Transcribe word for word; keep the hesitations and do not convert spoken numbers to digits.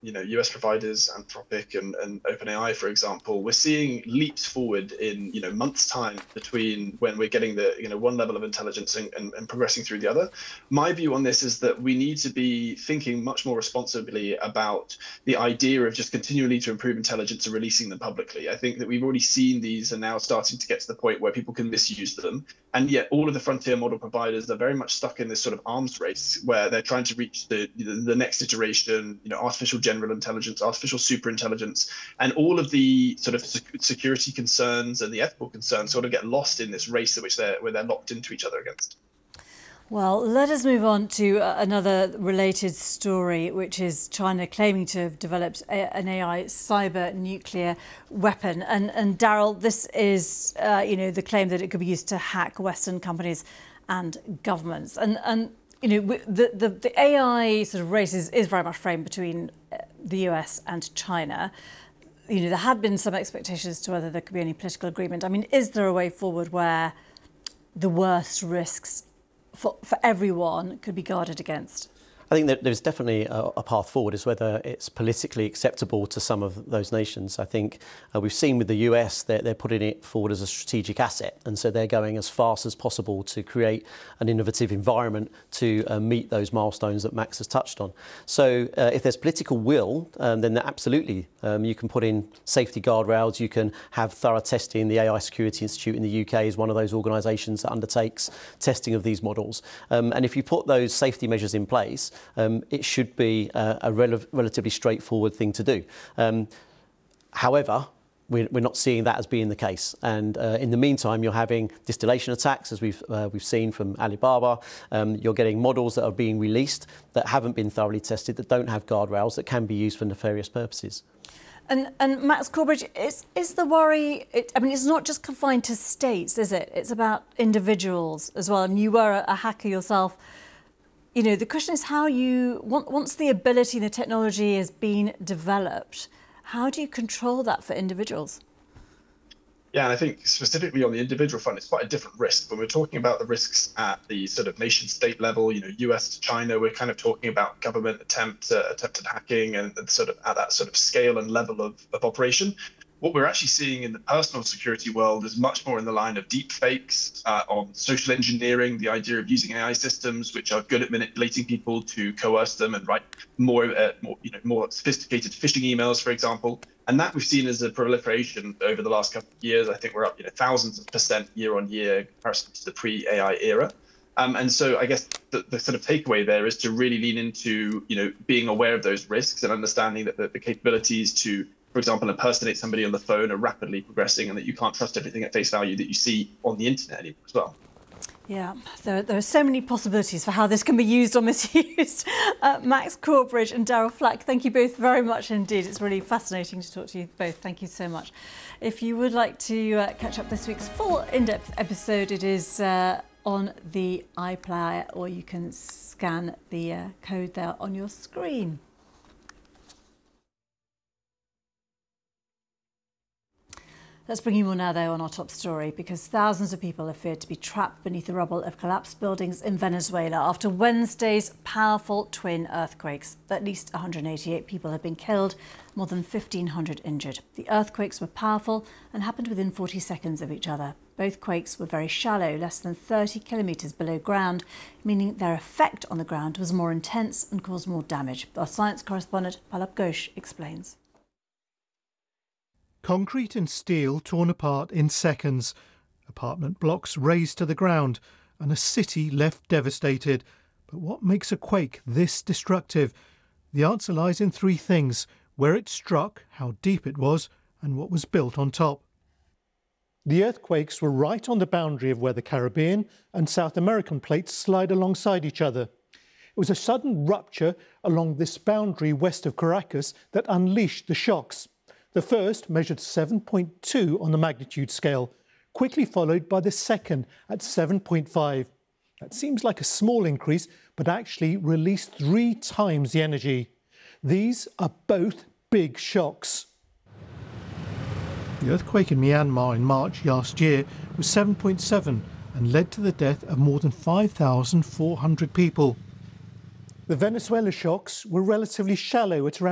you know, U S providers, Anthropic and, and OpenAI, for example, we're seeing leaps forward in, you know, months' time between when we're getting the, you know, one level of intelligence and, and, and progressing through the other. My view on this is that we need to be thinking much more responsibly about the idea of just continually to improve intelligence and releasing them publicly. I think that we've already seen these are now starting to get to the point where people can misuse them. And yet all of the frontier model providers are very much stuck in this sort of arms race where they're trying to reach the, the next iteration, you know, artificial general intelligence, artificial superintelligence, and all of the sort of security concerns and the ethical concerns sort of get lost in this race in which they're, where they're locked into each other against. Well, let us move on to another related story, which is China claiming to have developed a, an A I cyber nuclear weapon. And, and Daryl, this is, uh, you know, the claim that it could be used to hack Western companies and governments. And, and you know, the, the, the A I sort of race is, is very much framed between the U S and China. You know, there had been some expectations as to whether there could be any political agreement. I mean, is there a way forward where the worst risks For, for everyone could be guarded against? I think that there's definitely a, a path forward, is whether it's politically acceptable to some of those nations. I think uh, we've seen with the U S that they're, they're putting it forward as a strategic asset, and so they're going as fast as possible to create an innovative environment to uh, meet those milestones that Max has touched on. So uh, if there's political will, um, then absolutely um, you can put in safety guardrails, you can have thorough testing. The A I Security Institute in the U K is one of those organisations that undertakes testing of these models. Um, and if you put those safety measures in place, Um, it should be uh, a rel relatively straightforward thing to do. Um, however, we're, we're not seeing that as being the case. And uh, in the meantime, you're having distillation attacks, as we've, uh, we've seen from Alibaba. Um, you're getting models that are being released that haven't been thoroughly tested, that don't have guardrails, that can be used for nefarious purposes. And, and Max Corbridge, is, is the worry, it, I mean, it's not just confined to states, is it? It's about individuals as well. And you were a, a hacker yourself. You know, the question is how you, once the ability, the technology has been developed, how do you control that for individuals? Yeah, and I think specifically on the individual front, it's quite a different risk. When we're talking about the risks at the sort of nation state level, you know, U S to China, we're kind of talking about government attempt, uh, attempted hacking and, and sort of at that sort of scale and level of, of operation. What we're actually seeing in the personal security world is much more in the line of deep fakes, uh, on social engineering, the idea of using A I systems which are good at manipulating people to coerce them and write more, uh, more, you know, more sophisticated phishing emails, for example. And that we've seen as a proliferation over the last couple of years. I think we're up, you know, thousands of percent year on year in comparison to the pre-A I era. Um, and so I guess the, the sort of takeaway there is to really lean into, you know, being aware of those risks and understanding that the, the capabilities to, for example, impersonate somebody on the phone are rapidly progressing, and that you can't trust everything at face value that you see on the internet anymore as well. Yeah, there, there are so many possibilities for how this can be used or misused. Uh, Max Corbridge and Daryl Flack, thank you both very much indeed. It's really fascinating to talk to you both. Thank you so much. If you would like to uh, catch up this week's full in-depth episode, it is uh, on the iPlayer, or you can scan the uh, code there on your screen. Let's bring you more now, though, on our top story, because thousands of people are feared to be trapped beneath the rubble of collapsed buildings in Venezuela after Wednesday's powerful twin earthquakes. At least one hundred eighty-eight people have been killed, more than fifteen hundred injured. The earthquakes were powerful and happened within forty seconds of each other. Both quakes were very shallow, less than thirty kilometres below ground, meaning their effect on the ground was more intense and caused more damage. Our science correspondent Palab Ghosh explains. Concrete and steel torn apart in seconds, apartment blocks razed to the ground, and a city left devastated. But what makes a quake this destructive? The answer lies in three things: where it struck, how deep it was, and what was built on top. The earthquakes were right on the boundary of where the Caribbean and South American plates slide alongside each other. It was a sudden rupture along this boundary west of Caracas that unleashed the shocks. The first measured seven point two on the magnitude scale, quickly followed by the second at seven point five. That seems like a small increase, but actually released three times the energy. These are both big shocks. The earthquake in Myanmar in March last year was seven point seven and led to the death of more than five thousand four hundred people. The Venezuela shocks were relatively shallow at around